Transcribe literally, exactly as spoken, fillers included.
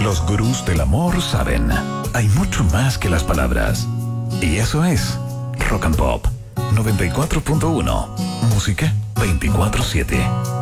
Los gurús del amor saben. Hay mucho más que las palabras. Y eso es Rock and Pop noventa y cuatro punto uno. Música veinticuatro siete.